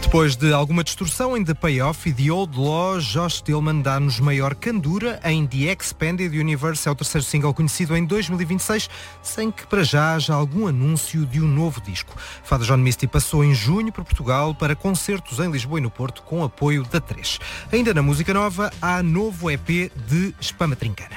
Depois de alguma distorção em The Payoff e The Old Law, Josh Tillman dá-nos maior candura em The Expanded Universe. É o terceiro single conhecido em 2026, sem que para já haja algum anúncio de um novo disco. Fada John Misty passou em junho por Portugal para concertos em Lisboa e no Porto com apoio da 3. Ainda na música nova, há novo EP de Spama Trincana.